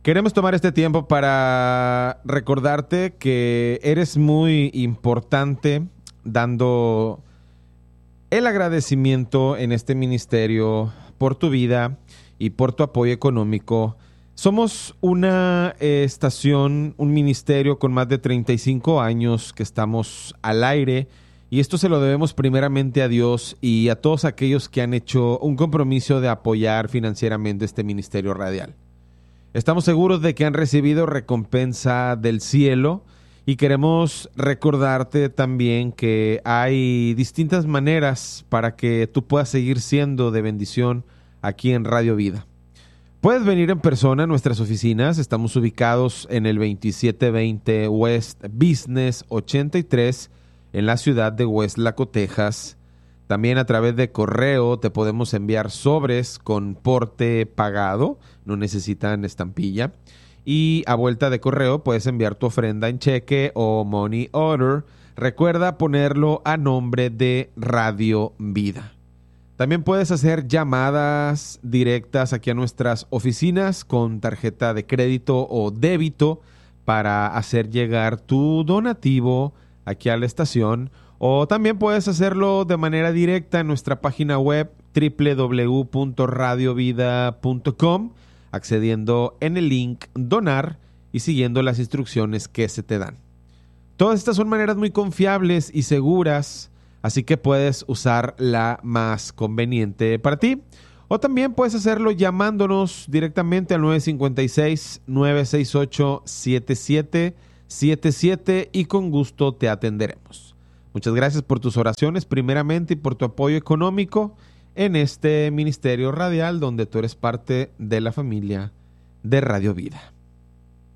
Queremos tomar este tiempo para recordarte que eres muy importante, dando el agradecimiento en este ministerio por tu vida y por tu apoyo económico. Somos una estación, un ministerio con más de 35 años que estamos al aire, y esto se lo debemos primeramente a Dios y a todos aquellos que han hecho un compromiso de apoyar financieramente este ministerio radial. Estamos seguros de que han recibido recompensa del cielo, y queremos recordarte también que hay distintas maneras para que tú puedas seguir siendo de bendición aquí en Radio Vida. Puedes venir en persona a nuestras oficinas. Estamos ubicados en el 2720 West Business 83 en la ciudad de Weslaco, Texas. También a través de correo te podemos enviar sobres con porte pagado, no necesitan estampilla. Y a vuelta de correo puedes enviar tu ofrenda en cheque o money order. Recuerda ponerlo a nombre de Radio Vida. También puedes hacer llamadas directas aquí a nuestras oficinas con tarjeta de crédito o débito para hacer llegar tu donativo aquí a la estación. O también puedes hacerlo de manera directa en nuestra página web www.radiovida.com, accediendo en el link donar y siguiendo las instrucciones que se te dan. Todas estas son maneras muy confiables y seguras, así que puedes usar la más conveniente para ti. O también puedes hacerlo llamándonos directamente al 956-968-7777 y con gusto te atenderemos. Muchas gracias por tus oraciones primeramente y por tu apoyo económico en este ministerio radial donde tú eres parte de la familia de Radio Vida.